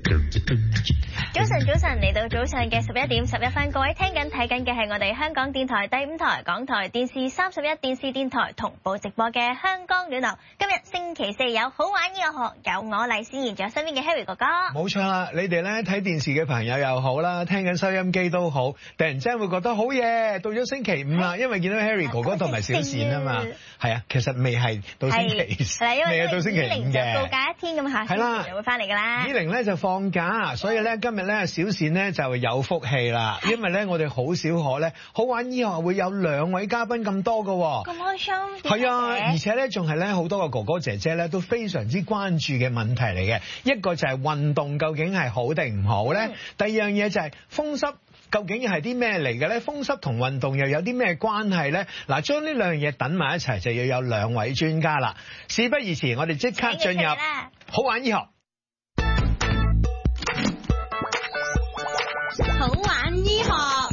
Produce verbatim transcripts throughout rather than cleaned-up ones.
早晨，早晨嚟到早上嘅十一點十一分，各位聽緊睇緊嘅係我哋香港電台第五台、港台電視三十一電視電台同步直播嘅香港暖流。今日星期四有好玩呢個學，有我黎思妍，仲有身邊嘅 Harry 哥哥。 冇錯啦，你哋咧睇電視嘅朋友又好啦，聽緊收音機都好，突然之間會覺得好嘢，到咗星期五啦，因為見到 Harry 哥哥同埋小倩啊嘛。係啊，其實未係到星期四，未係到星期五嘅。告假一天咁，下星期就會翻嚟㗎啦。以玲咧就放假，所以咧今日咧小倩咧就有福氣啦，因為咧我哋好少可咧好玩醫學會有兩位嘉賓咁多㗎。 咁開心。 係啊，而且咧仲係咧好多個哥哥姐姐咧都非常之關注嘅問題嚟嘅。一個就係運動究竟係好定唔好咧？嗯、第二樣嘢就係風濕。究竟係啲咩嚟嘅咧？風濕同運動又有啲咩關係咧？嗱，將呢兩樣嘢等埋一齊，就要有兩位專家啦。事不宜遲，我哋即刻進入好玩醫學。 好玩醫學，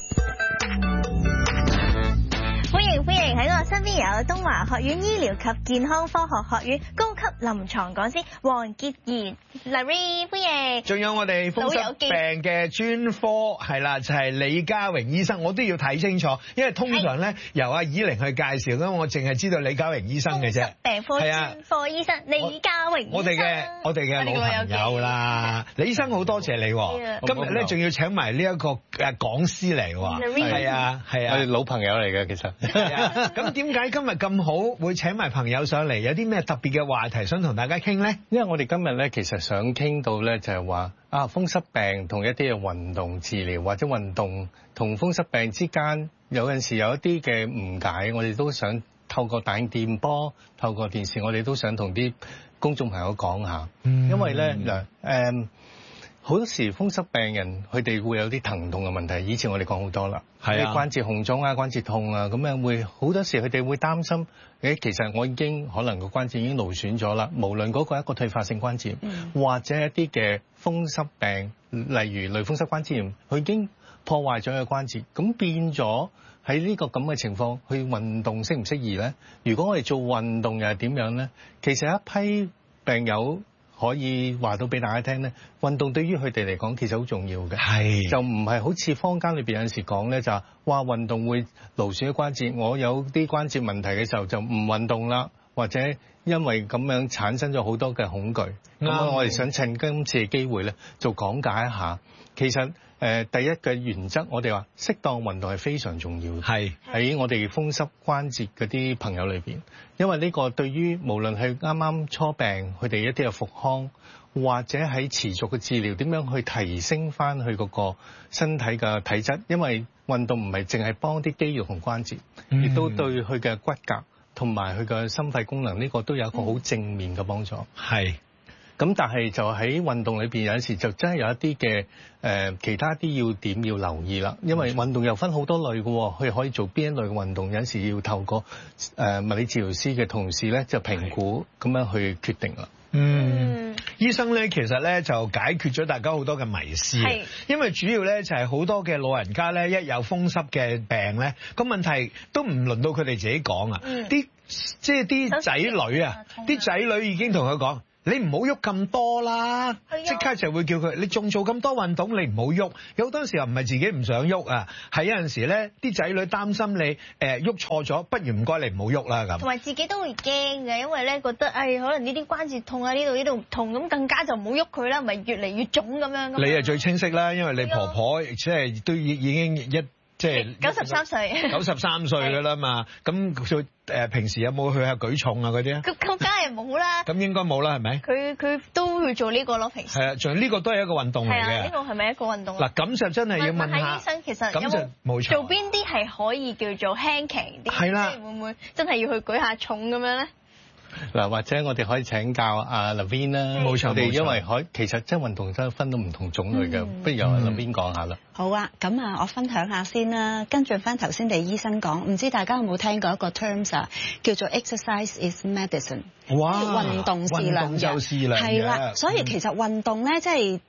歡迎歡迎喺我身邊有東華學院醫療及健康科學學院高級臨床講師黃潔儀 Larry， 歡迎。 仲有我哋風濕病嘅專科係啦，就係李家榮醫生，我都要睇清楚，因為通常咧由阿以玲去介紹，咁我淨係知道李家榮醫生嘅啫。 病科專科醫生李家榮醫生， 我哋嘅我哋嘅老朋友啦，李醫生好多謝你，今日咧仲要請埋呢一個誒講師嚟喎，係啊係啊， 我哋老朋友嚟嘅其實。 咁點解今日咁好會請埋朋友上嚟？有啲咩特別嘅話題想同大家傾咧？ 因為我哋今日咧其實想傾到咧就係話啊風濕病同一啲嘅運動治療或者運動同風濕病之間有陣時有一啲嘅誤解，我哋都想透過大電波、透過電視，我哋都想同啲公眾朋友講下，嗯、因為咧嗱誒。好多時風濕病人佢哋會有啲疼痛嘅問題，以前我哋講好多啦，係啊，關節紅腫啊、關節痛啊，咁樣會好多時佢哋會擔心，誒其實我已經可能個關節已經勞損咗啦，無論嗰個一個退化性關節，嗯、或者一啲嘅風濕病，例如類風濕關節炎，佢已經破壞咗個關節，咁變咗喺呢個咁嘅情況，去運動適唔適宜咧？如果我哋做運動又係點樣咧？其實一批病友。可以話到俾大家聽咧，運動對於佢哋嚟講其實好重要嘅，係就唔係好似坊間裏邊有陣時講咧，就話哇運動會勞損嘅關節，我有啲關節問題嘅時候就唔運動啦，或者因為咁樣產生咗好多嘅恐懼。咁啊，我哋想趁今次嘅機會咧，就講解一下，其實。誒、呃、第一嘅原則，我哋話適當運動係非常重要嘅，係喺我哋風濕關節嗰啲朋友裏邊，因為呢個對於無論係啱啱初病佢哋一啲嘅復康，或者喺持續嘅治療，點樣去提升翻佢嗰個身體嘅體質，因為運動唔係淨係幫啲肌肉同關節，亦、嗯、都對佢嘅骨骼同埋佢嘅心肺功能呢、呢個都有一個好正面嘅幫助，係、嗯。咁但係就喺運動裏邊有陣時就真係有一啲嘅誒其他啲要點要留意啦，因為運動又分好多類嘅，佢可以做邊一類嘅運動，有陣時要透過誒、呃、物理治療師嘅同事咧就評估咁樣去決定啦。嗯， 醫生咧其實咧就解決咗大家好多嘅迷思，因為主要咧就係好多嘅老人家咧一有風濕嘅病咧，個問題都唔輪到佢哋自己講啊，啲、嗯、即係啲仔女啊，啲仔女已經同佢講。你唔好喐咁多啦，即刻就會叫佢，你仲做咁多運動，你唔好喐。有好多時候唔係自己唔想喐啊，係有陣時咧啲仔女擔心你誒喐錯咗，不如唔該你唔好喐啦咁。同埋自己都會驚嘅，因為咧覺得誒、哎、可能呢啲關節痛啊，呢度呢度痛，咁更加就唔好喐佢啦，咪越嚟越腫咁樣。你係最清晰啦，因為你婆婆即係都已已經一。即係九十三歲，九十三歲㗎啦嘛。咁佢誒平時有冇去下舉重啊嗰啲啊？咁咁梗係冇啦。咁應該冇啦，係咪？佢佢都會做呢個咯，平時。係啊，仲呢個都係一個運動嚟嘅。係啊，呢個係咪一個運動？嗱，咁就真係要問下。問下醫生，其實有冇冇錯做邊啲係可以叫做輕強啲？係啦，會唔會真係要去舉下重咁樣咧？ 嗱，或者我哋可以請教阿 Lavin 啦，冇錯，我哋因為可其實即係運動真係分到唔同種類嘅，嗯、不如由 Lavin 講下啦。好啊，咁啊，我分享下先啦，跟住翻頭先地醫生講，唔知大家有冇聽過一個 terms 啊，叫做 exercise is medicine。哇！運動是良藥，係啦，所以其實運動咧，即係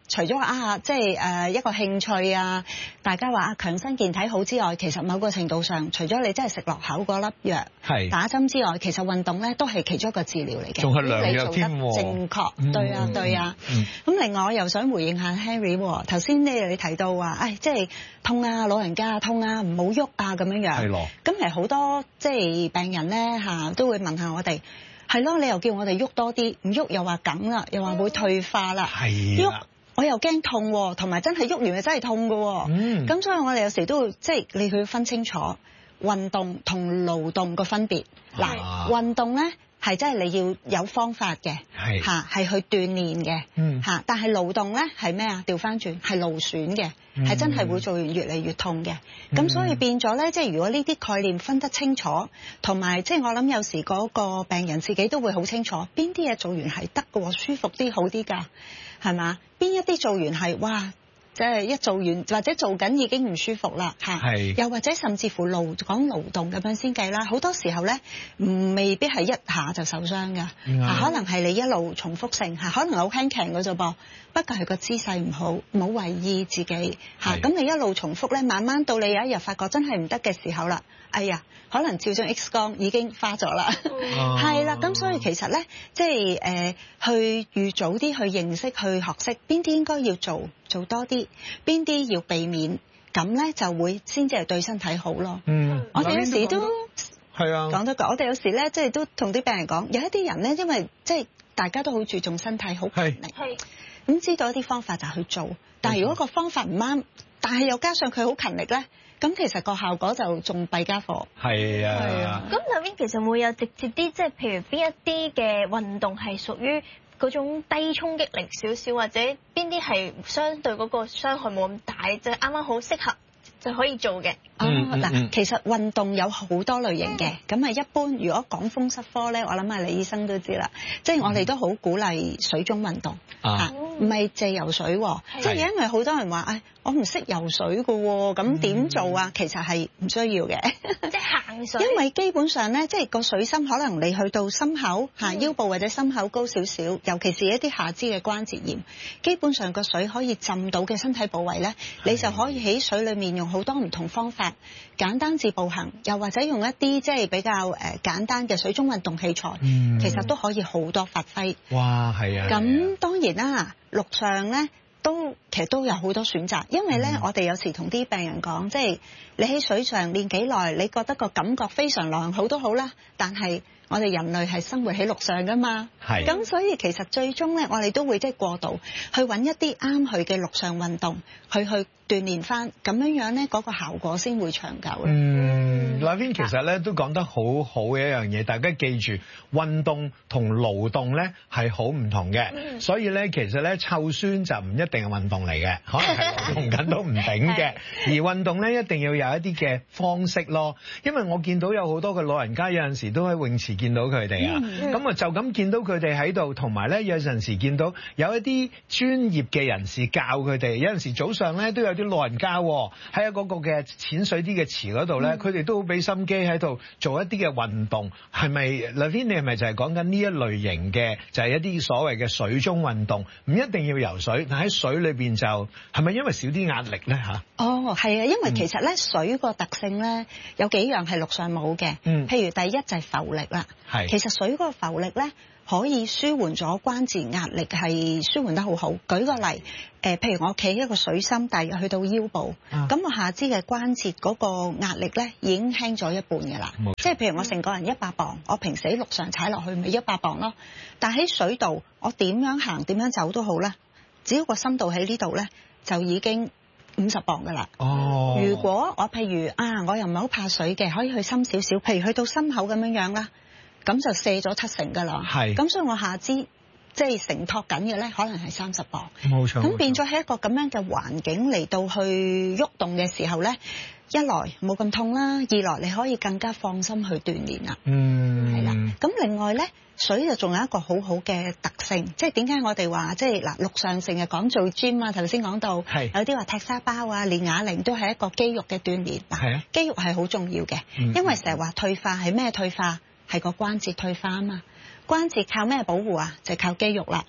除咗話啊，即係誒一個興趣啊，大家話啊強身健體好之外，其實某個程度上，除咗你真係食落口嗰粒藥、打針之外，其實運動咧都係其中一個治療嚟嘅。 仲係良藥添喎。 正確， 嗯、 對啊，對啊。咁、嗯嗯、另外我又想回應下 Henry 喎，頭先咧你提到話，誒、哎、即係痛啊，老人家痛啊，唔好喐啊咁樣樣。係咯。咁其實好多即係病人咧嚇都會問下我哋。係咯，你又叫我哋喐多啲，唔喐又話梗啦，又話會退化啦。係喐我又驚痛，同埋真係喐完又真係痛㗎。嗯，咁所以我哋有時都會即係你要分清楚運動同勞動個分別。嗱、啊，運動咧係真係你要有方法嘅，係嚇係去鍛鍊嘅，嗯嚇。但係勞動咧係咩啊？調翻轉係勞損嘅。係真係會做完越嚟越痛嘅，咁、嗯、所以變咗咧，即係如果呢啲概念分得清楚，同埋即係我諗有時嗰個病人自己都會好清楚，邊啲嘢做完係得嘅喎，舒服啲好啲㗎，係嘛？邊一啲做完係哇，即係一做完或者做緊已經唔舒服啦嚇，又或者甚至乎勞講勞動咁樣先計啦，好多時候咧唔未必係一下就受傷㗎、嗯，可能係你一路重複性嚇，可能好輕強嘅啫噃。不過係個姿勢唔好，冇為意自己嚇，咁你一路重複咧，慢慢到你有一日發覺真係唔得嘅時候啦，哎呀，可能照張 X 光已經花咗啦，係啦，咁所以其實咧，即係誒去預早啲去認識、去學識邊啲應該要做，做多啲，邊啲要避免，咁咧就會先至係對身體好咯。嗯，我哋有時都係啊，講得講，我哋有時咧即係都同啲病人講，有一啲人咧，因為即係大家都好注重身體，好勤力。咁知道一啲方法就去做，但係如果個方法唔啱，但係又加上佢好勤力咧，咁其實個效果就仲弊家伙。係啊，係啊。咁頭先其實會有直接啲，即係譬如邊一啲嘅運動係屬於嗰種低衝擊力少少，或者邊啲係相對嗰個傷害冇咁大，就係啱啱好適合就可以做嘅。哦，嗱，其實運動有好多類型嘅，咁啊一般如果講風濕科咧，我諗啊李醫生都知啦，即係我哋都好鼓勵水中運動啊，唔係借游水，即係因為好多人話，誒我唔識游水㗎喎，咁點做啊？其實係唔需要嘅，即係行水。因為基本上咧，即係個水深可能你去到心口嚇腰部或者心口高少少，尤其是一啲下肢嘅關節炎，基本上個水可以浸到嘅身體部位咧，你就可以喺水裡面用好多唔同方法。簡單至步行，又或者用一啲即係比較誒簡單嘅水中運動器材，嗯、其實都可以好多發揮。哇，係啊！咁當然啦，陸上咧都其實都有好多選擇，因為咧、嗯、我哋有時同啲病人講，即係你喺水上練幾耐，你覺得個感覺非常良好都好啦，但係我哋人類係生活喺陸上噶嘛，係咁所以其實最終咧，我哋都會即係過渡去揾一啲啱佢嘅陸上運動，去去鍛鍊翻，咁樣樣咧嗰個效果先會長久。嗯，嗱邊其實咧都講得好好嘅一樣嘢，大家記住運動同勞動咧係好唔同嘅、嗯，所以咧其實咧湊孫就唔一定係運動嚟嘅，可能係勞動緊都唔頂嘅，而運動咧一定要有一啲嘅方式咯，因為我見到有好多嘅老人家有陣時都喺泳池見到佢哋啊，咁、嗯、啊就咁見到佢哋喺度，同埋咧有陣時見到有一啲專業嘅人士教佢哋，有陣時早上咧都有啲老人家喺一嗰個嘅淺水啲嘅池嗰度咧，佢、嗯、哋都好俾心機喺度做一啲嘅運動，係咪？Lavin，你係咪就係講緊呢一類型嘅，就係、是、一啲所謂嘅水中運動，唔一定要游水，但喺水裏邊就係咪因為少啲壓力咧嚇？哦，係啊，因為其實咧、嗯、水個特性咧有幾樣係陸上冇嘅，嗯，譬如第一就係浮力啦，係，其實水嗰個浮力咧可以舒緩咗關節壓力，係舒緩得好好。舉個例，誒、呃，譬如我企一個水深，大約去到腰部，咁、啊、我下肢嘅關節嗰個壓力咧已經輕咗一半嘅啦。即係譬如我成個人一百磅，我平時喺陸上踩落去咪一百磅咯，但喺水度我點樣行點樣走都好啦，只要個深度喺呢度咧，就已經五十磅噶啦。哦，如果我譬如啊，我又唔係好怕水嘅，可以去深少少，譬如去到心口咁樣樣啦。咁就卸咗七成㗎啦，係，咁所以我下肢即係承托緊嘅咧，可能係三十磅，冇錯。咁變咗喺一個咁樣嘅環境嚟到去喐動嘅時候咧，一來冇咁痛啦，二來你可以更加放心去鍛鍊啦，嗯，係啦。咁另外咧，水就仲有一個好好嘅特性，即係點解我哋話即係嗱陸上成日講做 gym 啊，頭先講到係有啲話踢沙包啊、練啞鈴都係一個肌肉嘅鍛鍊，係啊，肌肉係好重要嘅、嗯，因為成日話退化係咩退化？係個關節退化啊嘛，關節靠咩保護啊？就係靠肌肉啦。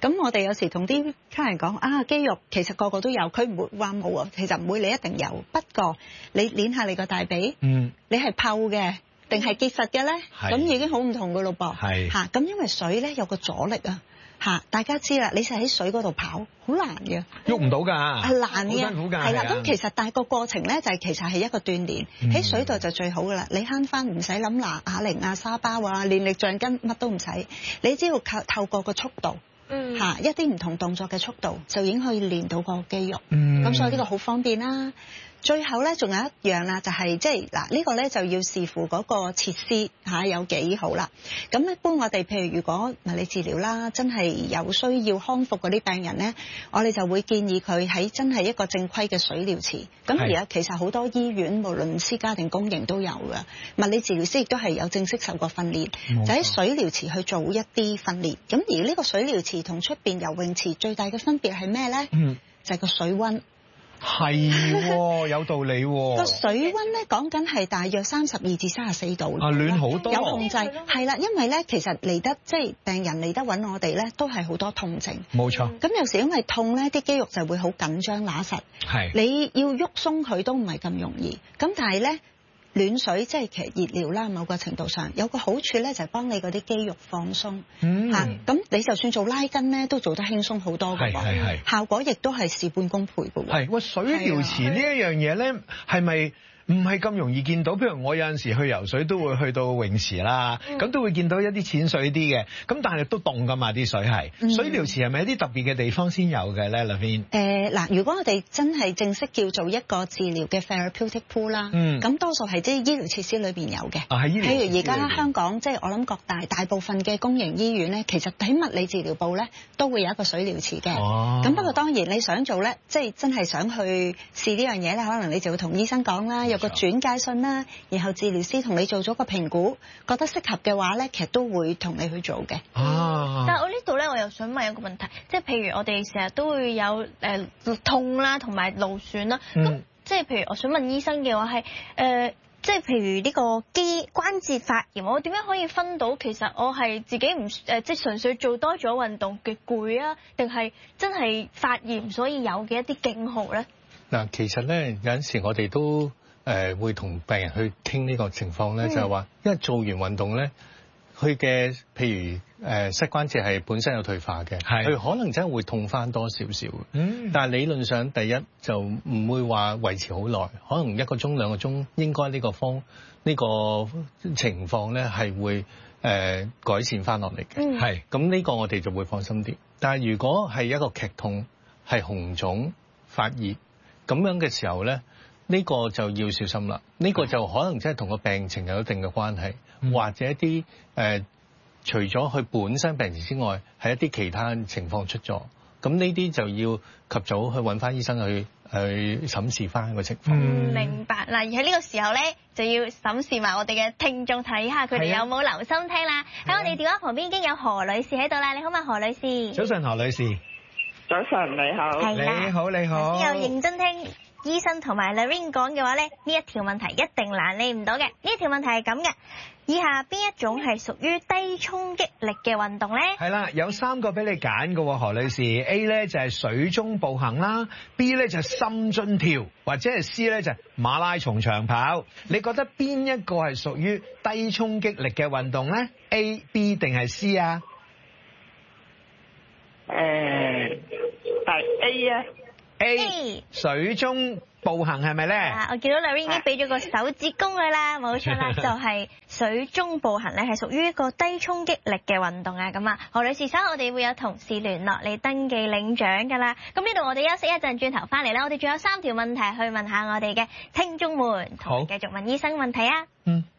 咁我哋有時同啲客人講啊，肌肉其實個個都有，佢唔會話冇啊，其實唔會，你一定有。不過你捏下你個大髀，嗯，你係泡嘅定係結實嘅咧？咁已經好唔同噶咯噃。係嚇，咁因為水咧有個阻力啊。嚇！大家知啦，你就喺水嗰度跑，好難嘅， 喐唔到㗎， 係難嘅， 好辛苦㗎， 係啦。咁其實但係個過程咧，就係其實係一個鍛鍊，喺、嗯、水度就最好㗎啦。你慳翻唔使諗嗱啞鈴啊、沙包啊、練力橡筋乜都唔使，你只要靠透過個速度，嗯嚇一啲唔同動作嘅速度，就已經可以練到個肌肉。嗯，咁所以呢個好方便啦。最後咧，仲有一樣啦，就係即係嗱，呢個咧就要視乎嗰個設施嚇有幾好啦。咁一般我哋譬如如果物理治療啦，真係有需要康復嗰啲病人咧，我哋就會建議佢喺真係一個正規嘅水療池。咁而家其實好多醫院無論私家定公營都有嘅物理治療師，亦都係有正式受過訓練，就喺水療池去做一啲訓練。咁而呢個水療池同出邊游泳池最大嘅分別係咩咧？嗯，就係個水溫。 係喎，有道理喎。 個水溫咧講緊係大約三十二至三十四度。 啊，暖好多。 有控制，係啦，因為咧其實嚟得即係病人嚟得揾我哋咧，都係好多痛症。 冇錯。咁有時因為痛咧，啲肌肉就會好緊張揦實。係。你要喐鬆佢都唔係咁容易。咁但係咧。暖水即係其實熱療啦，某個程度上有個好處咧，就係幫你嗰啲肌肉放鬆嚇。咁、嗯啊、你就算做拉筋咧，都做得輕鬆好多㗎喎。係係係。效果亦都係事半功倍㗎喎。係喂，水療池呢一樣嘢咧，係咪？唔係咁容易見到，譬如我有陣時去游水都會去到泳池啦，咁、嗯、都會見到一啲淺水啲嘅，咁但係都凍㗎嘛啲水係。嗯、水療池係咪一啲特別嘅地方先有嘅咧 Lavin？誒嗱，如果我哋真係正式叫做一個治療嘅 therapeutic pool 啦，咁、嗯、多數係即係醫療設施裏邊有嘅。啊，喺醫療設施裏邊。譬如而家香港即係、就是、我諗各大大部分嘅公營醫院咧，其實喺物理治療部咧都會有一個水療池嘅。哦。咁不過當然你想做咧，即、就、係、是、真係想去試呢樣嘢咧，可能你就會同醫生講啦。有個轉介信啦，然後治療師同你做咗個評估，覺得適合嘅話咧，其實都會同你去做嘅。啊！但係我呢度咧，我又想問一個問題，即係譬如我哋成日都會有誒、呃、痛啦，同埋勞損啦。咁、嗯、即係譬如我想問醫生嘅話係誒、呃，即係譬如呢個肌關節發炎，我點樣可以分到其實我係自己唔誒、呃，即係純粹做多咗運動嘅攰啊，定係真係發炎所以有嘅一啲警號咧？嗱，其實咧有陣時我哋都。誒、呃、會同病人去傾呢個情況咧、嗯，就係話，因為做完運動咧，佢嘅譬如誒、呃、膝關節係本身有退化嘅，佢可能真係會痛翻多少少。嗯，但係理論上第一就唔會話維持好耐，可能一個鐘兩個鐘應該呢個方呢、呢個情況咧係會誒、呃、改善翻落嚟嘅。係、嗯，咁呢個我哋就會放心啲。但係如果係一個劇痛係紅腫發熱咁樣嘅時候咧。呢、這個就要小心啦。呢、這個就可能真係同個病情有一定嘅關係，嗯、或者一啲誒、呃，除咗佢本身病情之外，係一啲其他情況出咗。咁呢啲就要及早去揾翻醫生去去審視翻個情況。嗯，明白。嗱，而喺呢個時候咧，就要審視埋我哋嘅聽眾，睇下佢哋有冇留心聽啦。喺我哋電話旁邊已經有何女士喺度啦。你好嘛，何女士？早晨，何女士。早晨，你好。係啦。你好，你好。有認真聽醫生同埋 Lavin 講嘅話咧，呢一條問題一定難理唔到嘅。呢一條問題係咁嘅，以下邊一種係屬於低衝擊力嘅運動咧？係啦，有三個俾你揀嘅，何女士。A 咧就係水中步行啦 ，B 咧就係深蹲跳，或者係 C 咧就係馬拉松長跑。你覺得邊一個係屬於低衝擊力嘅運動咧 ？A、B 定係 C 啊？誒、呃，係 A 啊。A 水中步行係咪咧？啊，我見到 Lavin 已經俾咗個手指公佢啦，冇錯啦，就係水中步行咧，係屬於一個低衝擊力嘅運動啊。咁啊，何女士，稍後我哋會有同事聯絡你登記領獎噶啦。咁呢度我哋休息一陣，轉頭翻嚟啦，我哋仲有三條問題去問下我哋嘅聽眾們，同繼續問醫生問題啊。嗯。